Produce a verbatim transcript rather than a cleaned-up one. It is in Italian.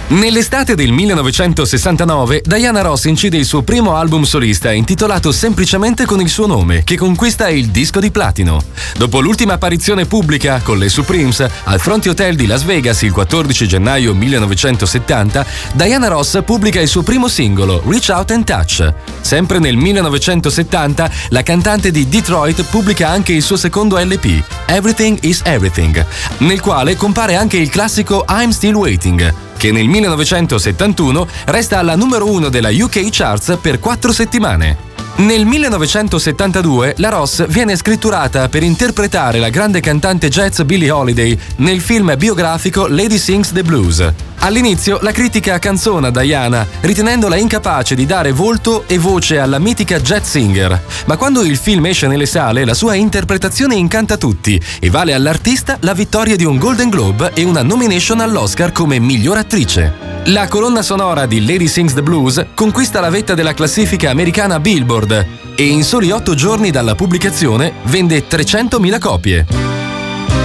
Nell'estate del millenovecentosessantanove, Diana Ross incide il suo primo album solista intitolato semplicemente con il suo nome, che conquista il disco di platino. Dopo l'ultima apparizione pubblica con le Supremes al Fronti Hotel di Las Vegas il quattordici gennaio millenovecentosettanta, Diana Ross pubblica il suo primo singolo, Reach Out and Touch. Sempre nel millenovecentosettanta, la cantante di Detroit pubblica anche il suo secondo L P, Everything is Everything, nel quale compare anche il classico I'm Still Waiting, che nel millenovecentosettantuno resta alla numero uno della U K Charts per quattro settimane. Nel millenovecentosettantadue la Ross viene scritturata per interpretare la grande cantante jazz Billie Holiday nel film biografico Lady Sings the Blues. All'inizio la critica canzona Diana, ritenendola incapace di dare volto e voce alla mitica jazz singer, ma quando il film esce nelle sale la sua interpretazione incanta tutti e vale all'artista la vittoria di un Golden Globe e una nomination all'Oscar come miglior attrice. La colonna sonora di Lady Sings the Blues conquista la vetta della classifica americana Billboard e in soli otto giorni dalla pubblicazione vende trecentomila copie.